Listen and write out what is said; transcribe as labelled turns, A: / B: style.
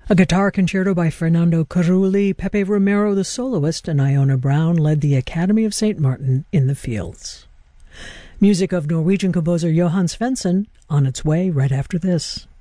A: A guitar concerto by Fernando Carulli, Pepe Romero the soloist, and Iona Brown led the Academy of St. Martin in the Fields. Music of Norwegian composer Johan Svensson on its way right after this.